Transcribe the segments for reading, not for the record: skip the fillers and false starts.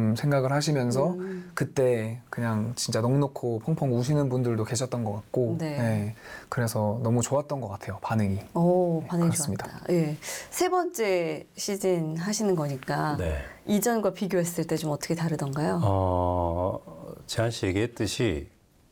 좀 생각을 하시면서 그때 그냥 진짜 넋놓고 펑펑 우시는 분들도 계셨던 것 같고 네. 네, 그래서 너무 좋았던 것 같아요. 반응이. 오, 반응이 그렇습니다. 좋았다. 예. 세 번째 시즌 하시는 거니까 네. 이전과 비교했을 때 좀 어떻게 다르던가요? 재한 씨 얘기했듯이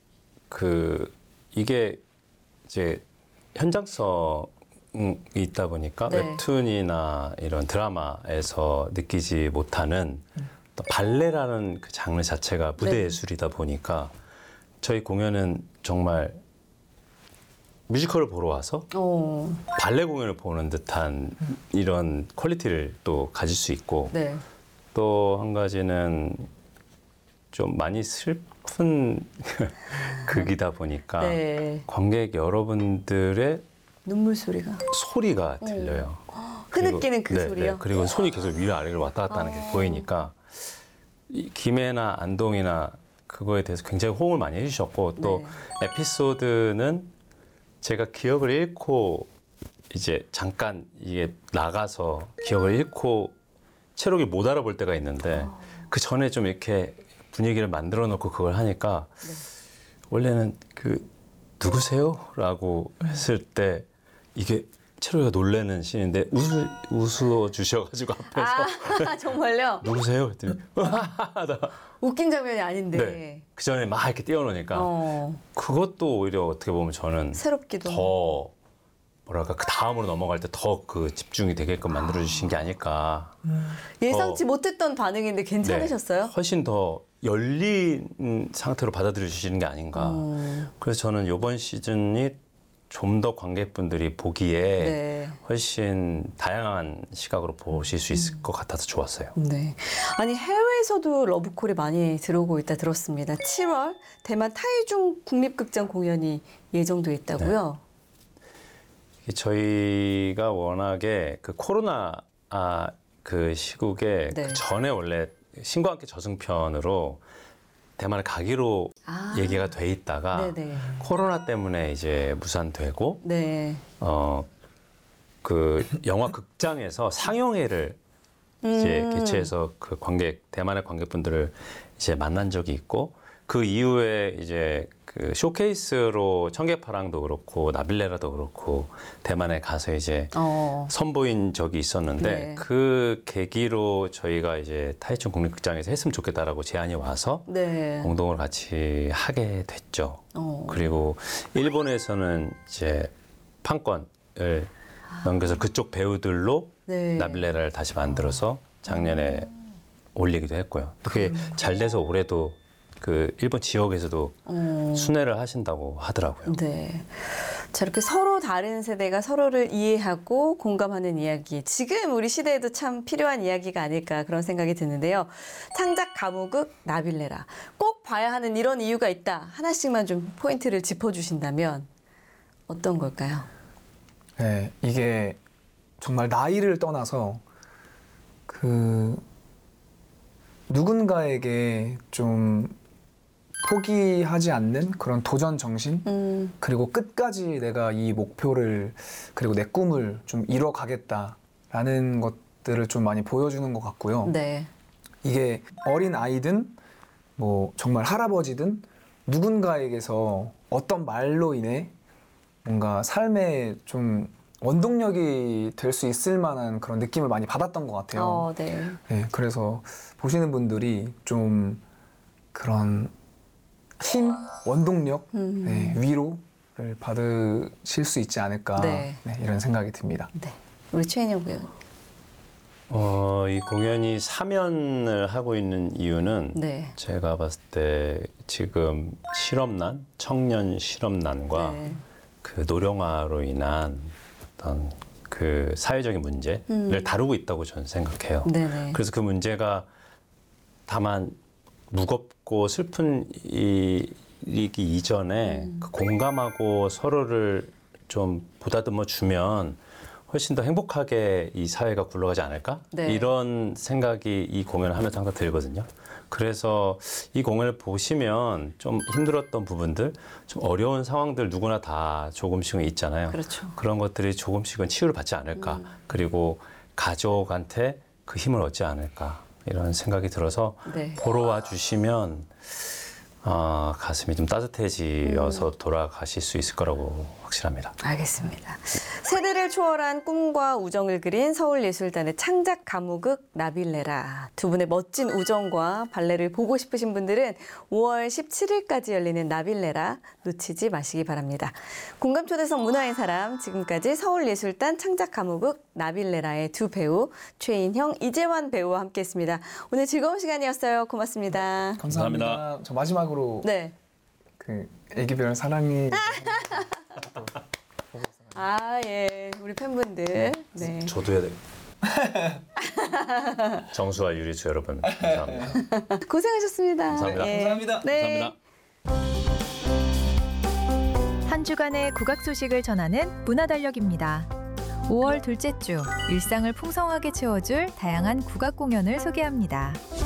이게 이제 현장성이 있다 보니까 네. 웹툰이나 이런 드라마에서 느끼지 못하는 또 발레라는 그 장르 자체가 무대 네. 예술이다 보니까 저희 공연은 정말 뮤지컬을 보러 와서 오, 발레 공연을 보는 듯한 이런 퀄리티를 또 가질 수 있고 네. 또 한 가지는 좀 많이 슬픈 극이다 보니까 네. 관객 여러분들의 눈물 소리가. 소리가 들려요. 흐느끼는 그 네, 소리요? 네. 그리고 손이 계속 위로 아래로 왔다 갔다 하는 게 보이니까 이 김해나 안동이나 그거에 대해서 굉장히 호응을 많이 해주셨고 또 네. 에피소드는 제가 기억을 잃고 이제 잠깐 이게 나가서 기억을 잃고 체력이 못 알아볼 때가 있는데 그 전에 좀 이렇게 분위기를 만들어 놓고 그걸 하니까 네. 원래는 누구세요? 라고 했을 때 이게 체로이가 놀라는 씬인데 웃어 주셔가지고 앞에서 아, 정말요? 누구세요? 했더니 웃긴 장면이 아닌데. 네. 그 전에 막 이렇게 띄워놓으니까 어, 그것도 오히려 어떻게 보면 저는 새롭기도. 더 뭐랄까 그 다음으로 넘어갈 때 더 그 집중이 되게끔 만들어 주신 게 아닐까. 예상치 못했던 반응인데 괜찮으셨어요? 네, 훨씬 더 열린 상태로 받아들여 주시는 게 아닌가. 그래서 저는 이번 시즌이 좀 더 관객분들이 보기에 네. 훨씬 다양한 시각으로 보실 수 있을 것 같아서 좋았어요. 네. 아니, 해외에서도 러브콜이 많이 들어오고 있다 들었습니다. 7월 대만 타이중 국립극장 공연이 예정돼 있다고요? 저희가 워낙에 그 코로나 그 시국에 네. 그 전에 원래 신과 함께 저승편으로 대만을 가기로 얘기가 돼 있다가 네네. 코로나 때문에 이제 무산되고 네. 그 영화 극장에서 상영회를 이제 개최해서 그 대만의 관객분들을 이제 만난 적이 있고 그 이후에 이제 그 쇼케이스로 청계파랑도 그렇고 나빌레라도 그렇고 대만에 가서 이제 선보인 적이 있었는데 네. 그 계기로 저희가 이제 타이춘 국립극장에서 했으면 좋겠다라고 제안이 와서 네. 공동을 같이 하게 됐죠. 그리고 일본에서는 이제 판권을 넘겨서 그쪽 배우들로 네. 나빌레라를 다시 만들어서 작년에 올리기도 했고요. 그게 잘 돼서 올해도 그 일본 지역에서도 순회를 하신다고 하더라고요. 네. 자, 이렇게 서로 다른 세대가 서로를 이해하고 공감하는 이야기. 지금 우리 시대에도 참 필요한 이야기가 아닐까 그런 생각이 드는데요. 창작 가무극 나빌레라. 꼭 봐야 하는 이런 이유가 있다. 하나씩만 좀 포인트를 짚어주신다면 어떤 걸까요? 네, 이게 정말 나이를 떠나서 누군가에게 좀 포기하지 않는 그런 도전 정신 그리고 끝까지 내가 이 목표를 그리고 내 꿈을 좀 이뤄가겠다라는 것들을 좀 많이 보여주는 것 같고요. 네. 이게 어린 아이든 뭐 정말 할아버지든 누군가에게서 어떤 말로 인해 뭔가 삶에 좀 원동력이 될 수 있을 만한 그런 느낌을 많이 받았던 것 같아요. 네. 네, 그래서 보시는 분들이 좀 그런 힘, 원동력, 네, 위로를 받으실 수 있지 않을까 네. 네, 이런 생각이 듭니다. 네. 우리 최인영 배우. 이 공연이 3연을 하고 있는 이유는 네. 제가 봤을 때 지금 실업난, 청년 실업난과 네. 그 노령화로 인한 어떤 그 사회적인 문제를 다루고 있다고 저는 생각해요. 네네. 그래서 그 문제가 다만 무겁고 슬픈 일이기 이전에 그 공감하고 서로를 좀 보다듬어 주면 훨씬 더 행복하게 이 사회가 굴러가지 않을까? 네. 이런 생각이 이 공연을 하면서 항상 들거든요. 그래서 이 공연을 보시면 좀 힘들었던 부분들, 좀 어려운 상황들 누구나 다 조금씩은 있잖아요. 그렇죠. 그런 것들이 조금씩은 치유를 받지 않을까. 그리고 가족한테 그 힘을 얻지 않을까. 이런 생각이 들어서 네. 보러 와 주시면 가슴이 좀 따뜻해지어서 돌아가실 수 있을 거라고 확실합니다. 알겠습니다. 세대를 초월한 꿈과 우정을 그린 서울예술단의 창작 가무극 나빌레라. 두 분의 멋진 우정과 발레를 보고 싶으신 분들은 5월 17일까지 열리는 나빌레라 놓치지 마시기 바랍니다. 공감초대석 문화의 사람, 지금까지 서울예술단 창작 가무극 나빌레라의 두 배우 최인형, 이재환 배우와 함께했습니다. 오늘 즐거운 시간이었어요. 고맙습니다. 감사합니다. 저 마지막으로 네. 그 애기별 사랑해. 아, 예. 우리 팬분들. 네. 저도 해야 돼요. 정수와 유리수 여러분 감사합니다. 고생하셨습니다. 감사합니다. 예. 감사합니다. 네. 감사합니다. 한 주간의 국악 소식을 전하는 문화달력입니다. 5월 둘째 주, 일상을 풍성하게 채워줄 다양한 국악 공연을 소개합니다.